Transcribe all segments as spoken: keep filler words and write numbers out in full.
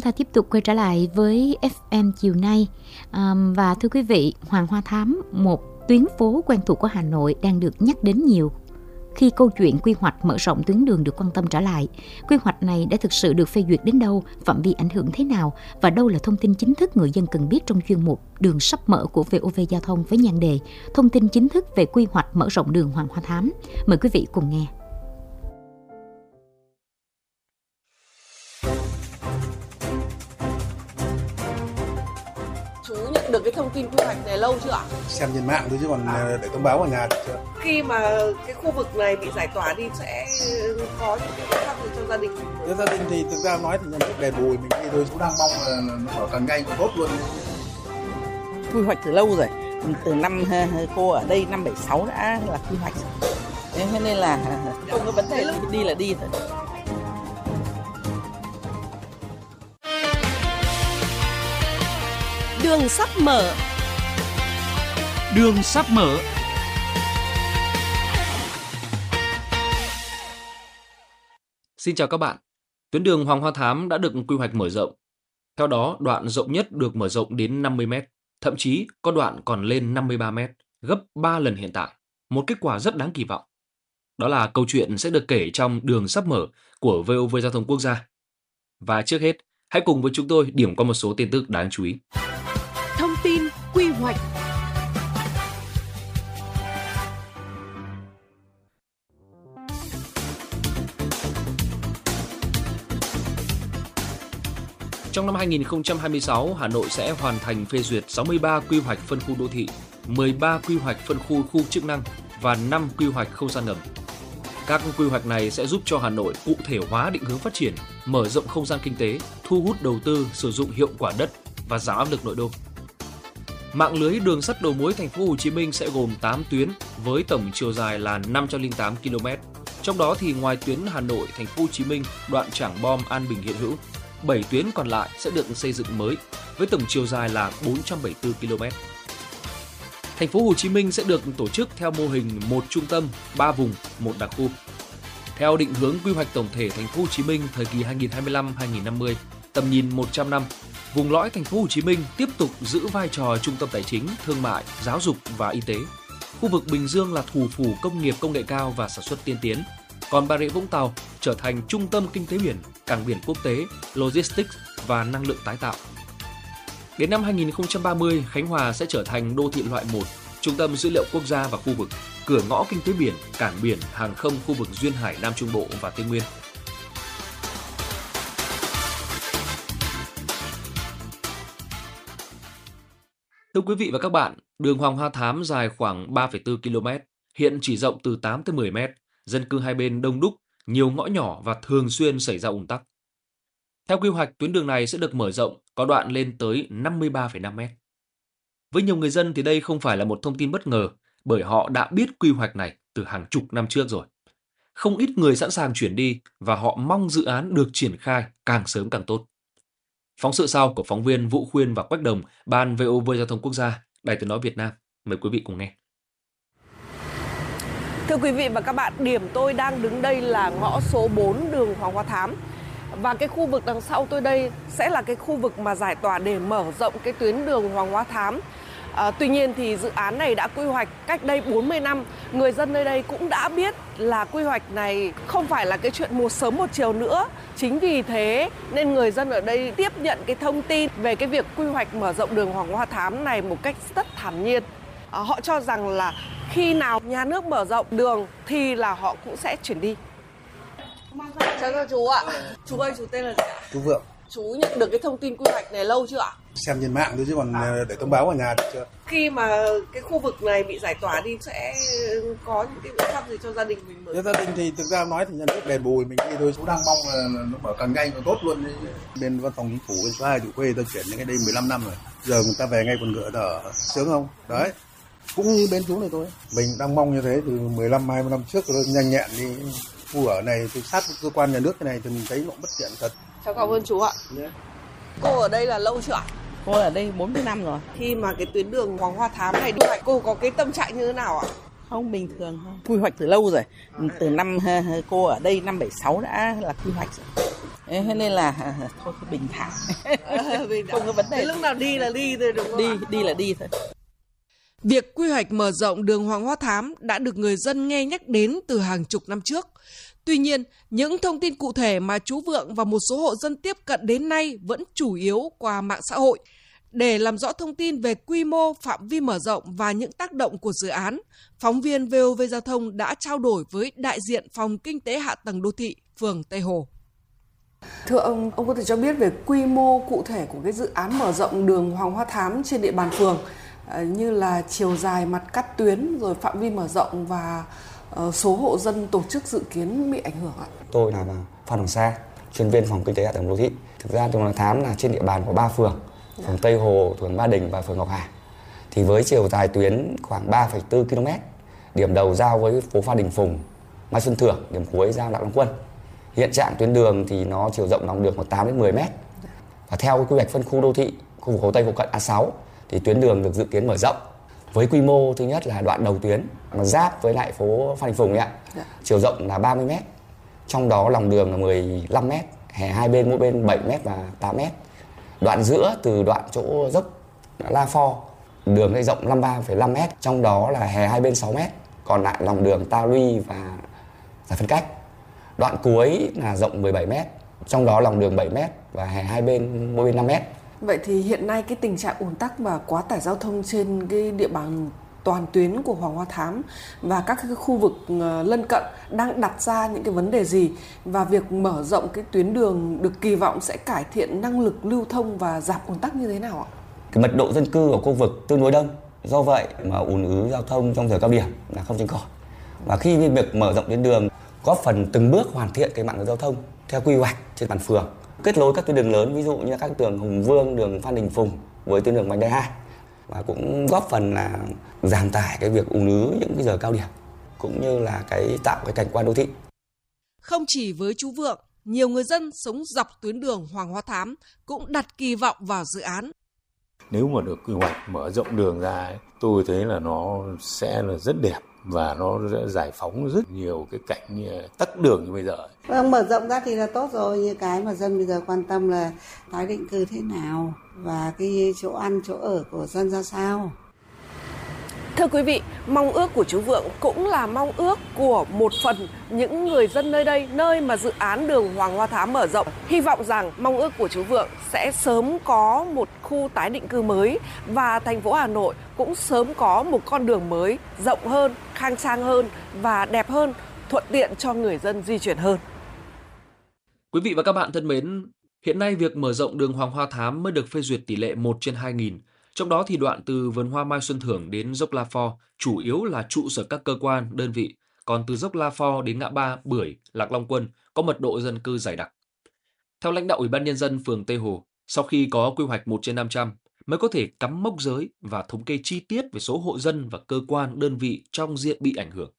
ta tiếp tục quay trở lại với ép em chiều nay. À, và thưa quý vị, Hoàng Hoa Thám, một tuyến phố quen thuộc của Hà Nội đang được nhắc đến nhiều khi câu chuyện quy hoạch mở rộng tuyến đường được quan tâm trở lại. Quy hoạch này đã thực sự được phê duyệt đến đâu, phạm vi ảnh hưởng thế nào và đâu là thông tin chính thức người dân cần biết trong chuyên mục Đường sắp mở của vê o vê Giao thông với nhan đề thông tin chính thức về quy hoạch mở rộng đường Hoàng Hoa Thám. Mời quý vị cùng nghe. Chú nhận được cái thông tin quy hoạch này lâu chưa ạ? Xem trên mạng thôi chứ còn à. để thông báo ở nhà chưa. Khi mà cái khu vực này bị giải tỏa đi sẽ có những cái biện pháp gì cho gia đình mình? Nếu gia đình thì thực ra nói thì nhà nước đền bù mình đi thôi, chú đang mong là nó mở càng nhanh càng tốt luôn. Quy hoạch từ lâu rồi, từ năm cô ở đây năm bảy sáu đã là quy hoạch rồi. Thế nên là không có vấn đề, đi là đi thôi. Đường sắp mở. Đường sắp mở. Xin chào các bạn. Tuyến đường Hoàng Hoa Thám đã được quy hoạch mở rộng. Theo đó, đoạn rộng nhất được mở rộng đến năm mươi mét, thậm chí có đoạn còn lên năm mươi ba mét, gấp ba lần hiện tại. Một kết quả rất đáng kỳ vọng. Đó là câu chuyện sẽ được kể trong Đường sắp mở của vê o vê Giao thông Quốc gia. Và trước hết, hãy cùng với chúng tôi điểm qua một số tin tức đáng chú ý. Thông tin quy hoạch. Trong năm hai nghìn không trăm hai mươi sáu, Hà Nội sẽ hoàn thành phê duyệt sáu mươi ba quy hoạch phân khu đô thị, mười ba quy hoạch phân khu khu chức năng và năm quy hoạch không gian ngầm. Các quy hoạch này sẽ giúp cho Hà Nội cụ thể hóa định hướng phát triển, mở rộng không gian kinh tế, thu hút đầu tư, sử dụng hiệu quả đất và giảm áp lực nội đô. Mạng lưới đường sắt đầu mối thành phố Hồ Chí Minh sẽ gồm tám tuyến với tổng chiều dài là năm trăm lẻ tám ki lô mét. Trong đó thì ngoài tuyến Hà Nội thành phố Hồ Chí Minh, đoạn Trảng Bom An Bình hiện hữu, bảy tuyến còn lại sẽ được xây dựng mới với tổng chiều dài là bốn trăm bảy mươi tư ki lô mét. Thành phố Hồ Chí Minh sẽ được tổ chức theo mô hình một trung tâm, ba vùng, một đặc khu. Theo định hướng quy hoạch tổng thể thành phố Hồ Chí Minh thời kỳ hai nghìn không trăm hai mươi lăm đến hai nghìn không trăm năm mươi, tầm nhìn một trăm năm, vùng lõi thành phố Hồ Chí Minh tiếp tục giữ vai trò trung tâm tài chính, thương mại, giáo dục và y tế. Khu vực Bình Dương là thủ phủ công nghiệp công nghệ cao và sản xuất tiên tiến. Còn Bà Rịa Vũng Tàu trở thành trung tâm kinh tế biển, cảng biển quốc tế, logistics và năng lượng tái tạo. Đến năm hai nghìn không trăm ba mươi, Khánh Hòa sẽ trở thành đô thị loại một, trung tâm dữ liệu quốc gia và khu vực, cửa ngõ kinh tế biển, cảng biển, hàng không khu vực duyên hải Nam Trung Bộ và Tây Nguyên. Thưa quý vị và các bạn, đường Hoàng Hoa Thám dài khoảng ba phẩy bốn ki lô mét, hiện chỉ rộng từ tám tới mười mét, dân cư hai bên đông đúc, nhiều ngõ nhỏ và thường xuyên xảy ra ùn tắc. Theo quy hoạch, tuyến đường này sẽ được mở rộng, có đoạn lên tới năm mươi ba phẩy năm mét. Với nhiều người dân thì đây không phải là một thông tin bất ngờ, bởi họ đã biết quy hoạch này từ hàng chục năm trước rồi. Không ít người sẵn sàng chuyển đi và họ mong dự án được triển khai càng sớm càng tốt. Phóng sự sau của phóng viên Vũ Khuyên và Quách Đồng, Ban vê o vê Giao thông Quốc gia, Đài Tiếng nói Việt Nam. Mời quý vị cùng nghe. Thưa quý vị và các bạn, điểm tôi đang đứng đây là ngõ số bốn đường Hoàng Hoa Thám. Và cái khu vực đằng sau tôi đây sẽ là cái khu vực mà giải tỏa để mở rộng cái tuyến đường Hoàng Hoa Thám. À, tuy nhiên thì dự án này đã quy hoạch cách đây bốn mươi năm. Người dân nơi đây cũng đã biết là quy hoạch này không phải là cái chuyện một sớm một chiều nữa. Chính vì thế nên người dân ở đây tiếp nhận cái thông tin về cái việc quy hoạch mở rộng đường Hoàng Hoa Thám này một cách rất thản nhiên. À, họ cho rằng là khi nào nhà nước mở rộng đường thì là họ cũng sẽ chuyển đi. Chào các chú ạ. Chú ơi, chú tên là gì ạ? Chú Vượng. Chú nhận được cái thông tin quy hoạch này lâu chưa ạ? Xem trên mạng thôi chứ còn à. để thông báo ở nhà chưa. Khi mà cái khu vực này bị giải tỏa đi sẽ có những cái biện pháp gì cho gia đình mình? Nếu gia đình thì thực ra nói thì nhà nước đền bù mình đi thôi. Chú đang mong là nó mở càng nhanh càng tốt luôn. Bên văn phòng chính phủ bên số hai chủ quê tôi chuyển những cái đây mười lăm năm rồi. Giờ người ta về ngay con ngựa đỡ sướng không? Đấy. Cũng như bên chú này thôi. Mình đang mong như thế từ mười lăm hai mươi năm trước rồi, nhanh nhẹn đi. Khu ở này tôi sát với cơ quan nhà nước cái này thì mình thấy nó bất tiện thật. Cháu cảm ơn chú ạ. Yeah. Cô ở đây là lâu chưa ạ? Cô ở đây bốn mươi năm rồi. Khi mà cái tuyến đường Hoàng Hoa Thám này quy hoạch, cô có cái tâm trạng như thế nào ạ? Không, bình thường thôi. Quy hoạch từ lâu rồi. Từ năm cô ở đây năm bảy sáu đã là quy hoạch rồi. Thế nên là thôi bình thản. Không có vấn đề. Lúc nào đi là đi thôi đúng không? Đi, đi là đi thôi. Việc quy hoạch mở rộng đường Hoàng Hoa Thám đã được người dân nghe nhắc đến từ hàng chục năm trước. Tuy nhiên, những thông tin cụ thể mà chú Vượng và một số hộ dân tiếp cận đến nay vẫn chủ yếu qua mạng xã hội. Để làm rõ thông tin về quy mô, phạm vi mở rộng và những tác động của dự án, phóng viên vê o vê Giao thông đã trao đổi với đại diện Phòng Kinh tế Hạ tầng Đô thị, phường Tây Hồ. Thưa ông, ông có thể cho biết về quy mô cụ thể của cái dự án mở rộng đường Hoàng Hoa Thám trên địa bàn phường, như là chiều dài, mặt cắt tuyến, rồi phạm vi mở rộng và số hộ dân tổ chức dự kiến bị ảnh hưởng ạ? Tôi là Phan Hồng Sa, chuyên viên Phòng Kinh tế Hạ tầng Đô thị. Thực ra đường Hoàng Hoa Thám là trên địa bàn của ba phường, phường Tây Hồ, phường Ba Đình và phường Ngọc Hà. Thì với chiều dài tuyến khoảng ba phẩy bốn ki lô mét, điểm đầu giao với phố Phan Đình Phùng, Mai Xuân Thưởng, điểm cuối giao Lạc Long Quân. Hiện trạng tuyến đường thì nó chiều rộng lòng đường khoảng tám đến mười mét. Và theo quy hoạch phân khu đô thị khu vực Hồ Tây Phụ Cận A sáu thì tuyến đường được dự kiến mở rộng với quy mô thứ nhất là đoạn đầu tuyến mà giáp với lại phố Phan Đình Phùng ấy ạ. Dạ. Chiều rộng là ba mươi mét. Trong đó lòng đường là mười lăm mét, hè hai bên mỗi bên bảy mét và tám mét. Đoạn giữa từ đoạn chỗ dốc La Pho, đường này rộng năm mươi ba phẩy năm mét, trong đó là hè hai bên sáu mét, còn lại lòng đường Ta Luy và giải phân cách. Đoạn cuối là rộng mười bảy mét, trong đó lòng đường bảy mét và hè hai bên mỗi bên năm mét. Vậy thì hiện nay cái tình trạng ùn tắc và quá tải giao thông trên cái địa bàn toàn tuyến của Hoàng Hoa Thám và các cái khu vực lân cận đang đặt ra những cái vấn đề gì, và việc mở rộng cái tuyến đường được kỳ vọng sẽ cải thiện năng lực lưu thông và giảm ùn tắc như thế nào ạ? Cái mật độ dân cư ở khu vực tương đối đông, do vậy mà ùn ứ giao thông trong giờ cao điểm là không tránh khỏi. Và khi việc mở rộng tuyến đường góp phần từng bước hoàn thiện cái mạng giao thông theo quy hoạch trên bàn phường, kết nối các tuyến đường lớn, ví dụ như các đường Hùng Vương, đường Phan Đình Phùng với tuyến đường vành đai hai, và cũng góp phần là giảm tải cái việc ùn ứ những cái giờ cao điểm cũng như là cái tạo cái cảnh quan đô thị. Không chỉ với chú Vượng, nhiều người dân sống dọc tuyến đường Hoàng Hoa Thám cũng đặt kỳ vọng vào dự án. Nếu mà được quy hoạch mở rộng đường ra ấy, tôi thấy là nó sẽ là rất đẹp và nó sẽ giải phóng rất nhiều cái cảnh như tắc đường như bây giờ. Vâng, mở rộng ra thì là tốt rồi, như cái mà dân bây giờ quan tâm là tái định cư thế nào và cái chỗ ăn, chỗ ở của dân ra sao. Thưa quý vị, mong ước của chú Vượng cũng là mong ước của một phần những người dân nơi đây, nơi mà dự án đường Hoàng Hoa Thám mở rộng. Hy vọng rằng mong ước của chú Vượng sẽ sớm có một khu tái định cư mới và thành phố Hà Nội cũng sớm có một con đường mới rộng hơn, khang trang hơn và đẹp hơn, thuận tiện cho người dân di chuyển hơn. Quý vị và các bạn thân mến, hiện nay việc mở rộng đường Hoàng Hoa Thám mới được phê duyệt tỷ lệ một trên hai nghìn. Trong đó thì đoạn từ vườn hoa Mai Xuân Thưởng đến dốc La Pho chủ yếu là trụ sở các cơ quan, đơn vị, còn từ dốc La Pho đến ngã ba Bưởi, Lạc Long Quân có mật độ dân cư dày đặc. Theo lãnh đạo Ủy ban Nhân dân phường Tây Hồ, sau khi có quy hoạch một trên năm trăm mới có thể cắm mốc giới và thống kê chi tiết về số hộ dân và cơ quan, đơn vị trong diện bị ảnh hưởng.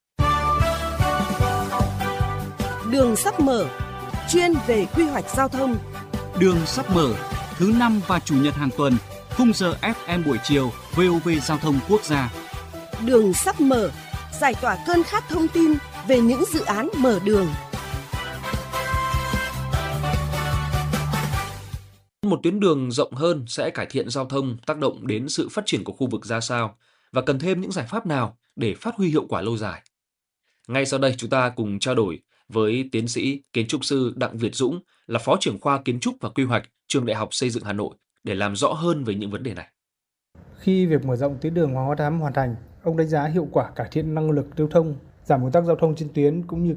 Đường sắp mở, chuyên về quy hoạch giao thông. Đường sắp mở, thứ năm và chủ nhật hàng tuần, khung giờ ép em buổi chiều, vê o vê Giao thông Quốc gia. Đường sắp mở, giải tỏa cơn khát thông tin về những dự án mở đường. Một tuyến đường rộng hơn sẽ cải thiện giao thông, tác động đến sự phát triển của khu vực ra sao và cần thêm những giải pháp nào để phát huy hiệu quả lâu dài. Ngay sau đây chúng ta cùng trao đổi với tiến sĩ kiến trúc sư Đặng Việt Dũng, là Phó trưởng khoa Kiến trúc và Quy hoạch, Trường Đại học Xây dựng Hà Nội, để làm rõ hơn về những vấn đề này. Khi việc mở rộng tuyến đường Hoàng Hoa Thám hoàn thành, ông đánh giá hiệu quả cải thiện năng lực lưu thông, giảm ùn tắc giao thông trên tuyến cũng như